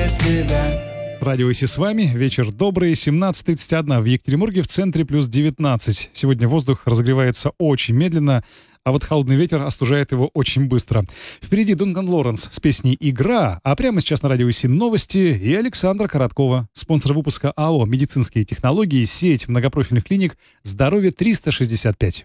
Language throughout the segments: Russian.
без тебя. Радио ИСИ с вами. Вечер добрый. 17:31 в Екатеринбурге, в центре плюс 19. Сегодня воздух разогревается очень медленно, а вот холодный ветер остужает его очень быстро. Впереди Дункан Лоренс с песней «Игра», а прямо сейчас на радио ИСИ новости и Александра Короткова, спонсор выпуска АО «Медицинские технологии», сеть многопрофильных клиник «Здоровье 365».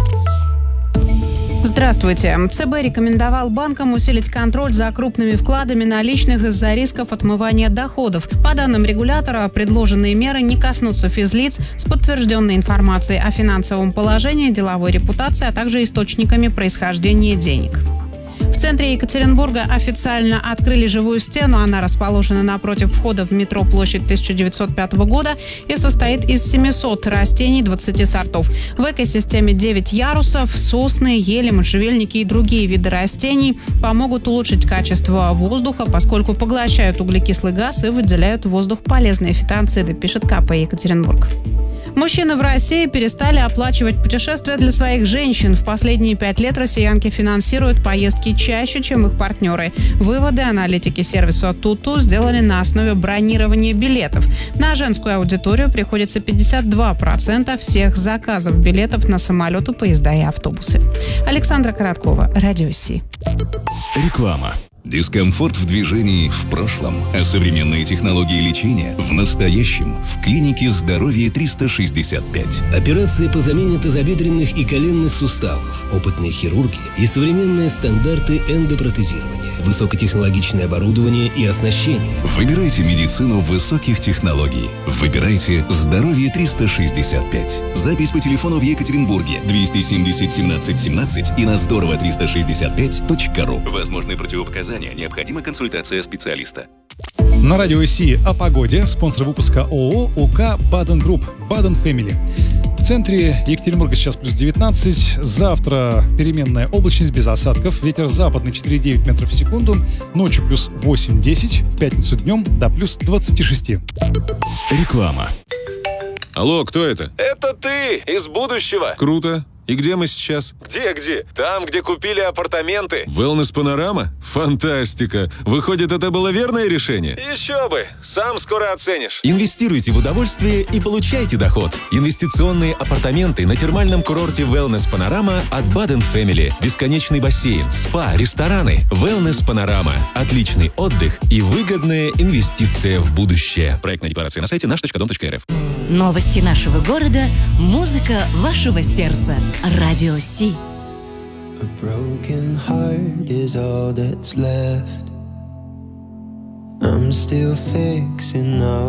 Здравствуйте. ЦБ рекомендовал банкам усилить контроль за крупными вкладами наличных из-за рисков отмывания доходов. По данным регулятора, предложенные меры не коснутся физлиц с подтвержденной информацией о финансовом положении, деловой репутации, а также источниками происхождения денег. В центре Екатеринбурга официально открыли живую стену. Она расположена напротив входа в метро Площадь 1905 года и состоит из 700 растений 20 сортов. В экосистеме 9 ярусов. Сосны, ели, можжевельники и другие виды растений помогут улучшить качество воздуха, поскольку поглощают углекислый газ и выделяют в воздух полезные фитонциды, пишет КП Екатеринбург. Мужчины в России перестали оплачивать путешествия для своих женщин. В последние 5 лет россиянки финансируют поездки чаще, чем их партнеры. Выводы аналитики сервиса Туту сделали на основе бронирования билетов. На женскую аудиторию приходится 52% всех заказов билетов на самолеты, поезда и автобусы. Александра Короткова, Радио ИСИ. Реклама. Дискомфорт в движении в прошлом, а современные технологии лечения в настоящем в клинике «Здоровье 365». Операции по замене тазобедренных и коленных суставов, опытные хирурги и современные стандарты эндопротезирования, высокотехнологичное оборудование и оснащение. Выбирайте медицину высоких технологий. Выбирайте «Здоровье 365». Запись по телефону в Екатеринбурге 270 17 17 и на здорово365.ру. Возможны противопоказания. Необходима консультация специалиста. На радио ИСИ о погоде. Спонсор выпуска ООО УК «Баден Групп», «Баден Фэмили». В центре Екатеринбурга сейчас плюс 19. Завтра переменная облачность без осадков. Ветер западный 4,9 метров в секунду. Ночью плюс 8-10. В пятницу днем до плюс 26. Реклама. Алло, кто это? Это ты, из будущего. Круто. И где мы сейчас? Где? Там, где купили апартаменты. Wellness Панорама? Фантастика! Выходит, это было верное решение? Еще бы, сам скоро оценишь. Инвестируйте в удовольствие и получайте доход. Инвестиционные апартаменты на термальном курорте Wellness Панорама от Баден Фэмили. Бесконечный бассейн, спа, рестораны. Wellness Панорама. Отличный отдых и выгодная инвестиция в будущее. Проектная декларация на сайте наш.дом.рф. Новости нашего города, музыка вашего сердца. Радио Си. A broken heart is all that's left. I'm still fixing all